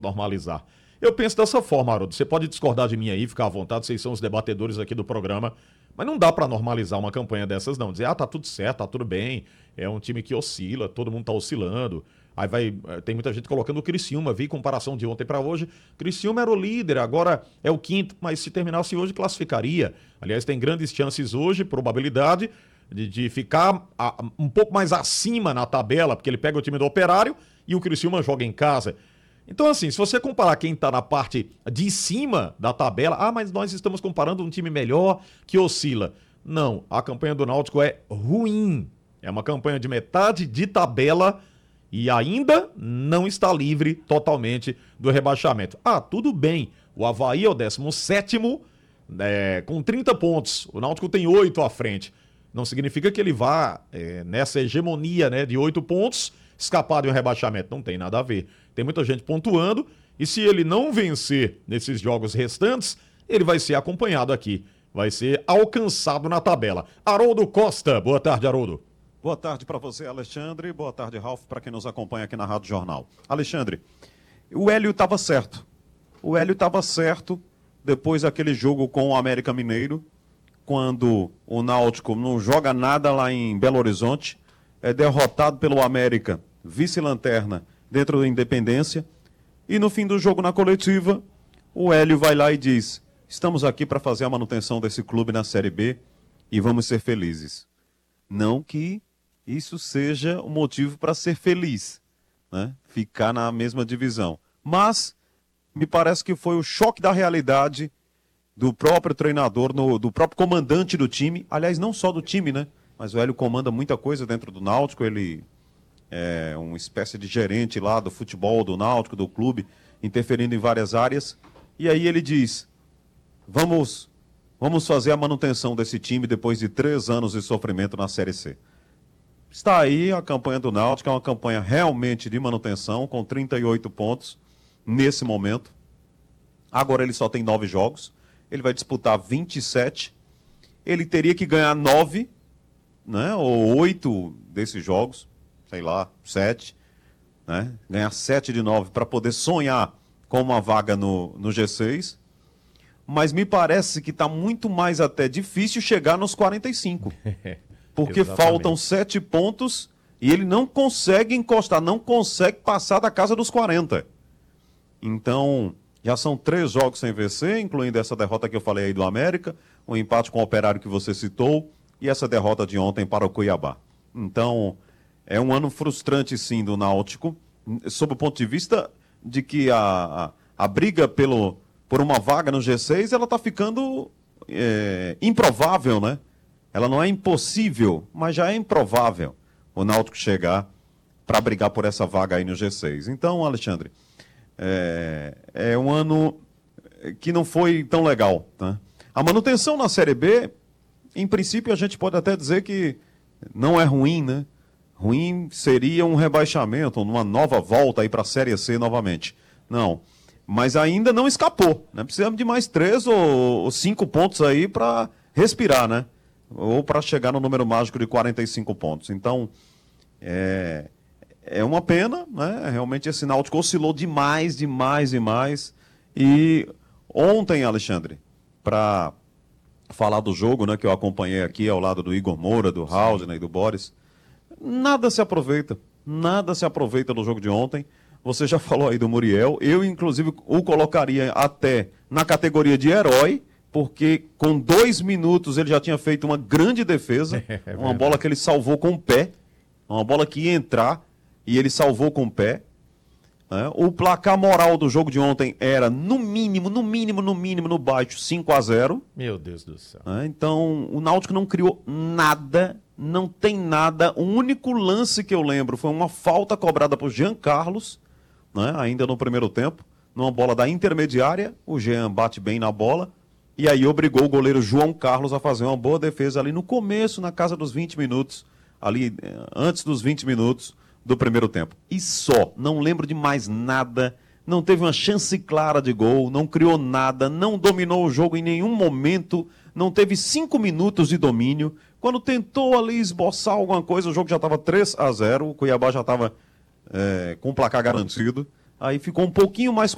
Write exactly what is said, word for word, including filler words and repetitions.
normalizar. Eu penso dessa forma, Haroldo. Você pode discordar de mim aí, ficar à vontade, vocês são os debatedores aqui do programa, mas não dá pra normalizar uma campanha dessas, não. Dizer, ah, tá tudo certo, tá tudo bem, é um time que oscila, todo mundo tá oscilando. Aí vai, tem muita gente colocando o Criciúma, vi comparação de ontem pra hoje. Criciúma era o líder, agora é o quinto, mas se terminasse hoje, classificaria. Aliás, tem grandes chances hoje, probabilidade, de, de ficar a, um pouco mais acima na tabela, porque ele pega o time do Operário e o Criciúma joga em casa. Então, assim, se você comparar quem tá na parte de cima da tabela, ah, mas nós estamos comparando um time melhor que oscila. Não, a campanha do Náutico é ruim. É uma campanha de metade de tabela e ainda não está livre totalmente do rebaixamento. Ah, tudo bem, o Avaí é o décimo sétimo, é, com trinta pontos. O Náutico tem oito à frente. Não significa que ele vá é, nessa hegemonia, né, de oito pontos, escapar de um rebaixamento. Não tem nada a ver. Tem muita gente pontuando e se ele não vencer nesses jogos restantes, ele vai ser acompanhado aqui. Vai ser alcançado na tabela. Haroldo Costa. Boa tarde, Haroldo. Boa tarde para você, Alexandre. Boa tarde, Ralf, para quem nos acompanha aqui na Rádio Jornal. Alexandre, o Hélio estava certo. O Hélio estava certo depois daquele jogo com o América Mineiro, quando o Náutico não joga nada lá em Belo Horizonte, é derrotado pelo América, vice-lanterna, dentro da Independência, e no fim do jogo na coletiva, o Hélio vai lá e diz, estamos aqui para fazer a manutenção desse clube na Série B e vamos ser felizes. Não que isso seja o motivo para ser feliz, né? Ficar na mesma divisão. Mas me parece que foi o choque da realidade do próprio treinador, no, do próprio comandante do time, aliás, não só do time, né? Mas o Hélio comanda muita coisa dentro do Náutico, ele é uma espécie de gerente lá do futebol, do Náutico, do clube, interferindo em várias áreas. E aí ele diz, vamos, vamos fazer a manutenção desse time depois de três anos de sofrimento na Série C. Está aí a campanha do Náutico, é uma campanha realmente de manutenção, com trinta e oito pontos nesse momento. Agora ele só tem nove jogos, ele vai disputar vinte e sete. Ele teria que ganhar nove, né, ou oito desses jogos, sei lá, sete, né? Ganhar sete de nove para poder sonhar com uma vaga no, no G seis, mas me parece que está muito mais até difícil chegar nos quarenta e cinco, porque faltam sete pontos e ele não consegue encostar, não consegue passar da casa dos quarenta. Então, já são três jogos sem vencer, incluindo essa derrota que eu falei aí do América, o empate com o Operário que você citou e essa derrota de ontem para o Cuiabá. Então, é um ano frustrante, sim, do Náutico, sob o ponto de vista de que a, a, a briga pelo, por uma vaga no G seis, ela está ficando é, improvável, né? Ela não é impossível, mas já é improvável o Náutico chegar para brigar por essa vaga aí no G seis. Então, Alexandre, é, é um ano que não foi tão legal, né? A manutenção na Série B, em princípio, a gente pode até dizer que não é ruim, né? Ruim seria um rebaixamento, uma nova volta aí para a Série C novamente. Não, mas ainda não escapou, né? Precisamos de mais três ou, ou cinco pontos aí para respirar, né? Ou para chegar no número mágico de quarenta e cinco pontos. Então, é, é uma pena, né? Realmente esse Náutico oscilou demais, demais, demais. E ontem, Alexandre, para falar do jogo, né, que eu acompanhei aqui ao lado do Igor Moura, do Haldner e do Boris, nada se aproveita, nada se aproveita do jogo de ontem. Você já falou aí do Muriel, eu inclusive o colocaria até na categoria de herói, porque com dois minutos ele já tinha feito uma grande defesa, é uma bola que ele salvou com o pé, uma bola que ia entrar e ele salvou com o pé. Né? O placar moral do jogo de ontem era, no mínimo, no mínimo, no mínimo, no baixo, cinco a zero. Meu Deus do céu. Né? Então, o Náutico não criou nada, não tem nada. O único lance que eu lembro foi uma falta cobrada por Jean Carlos, né? Ainda no primeiro tempo, numa bola da intermediária, o Jean bate bem na bola, e aí obrigou o goleiro João Carlos a fazer uma boa defesa ali no começo, na casa dos vinte minutos, ali antes dos vinte minutos do primeiro tempo. E só, não lembro de mais nada, não teve uma chance clara de gol, não criou nada, não dominou o jogo em nenhum momento, não teve cinco minutos de domínio. Quando tentou ali esboçar alguma coisa, o jogo já estava três a zero, o Cuiabá já estava é, com o placar garantido, aí ficou um pouquinho mais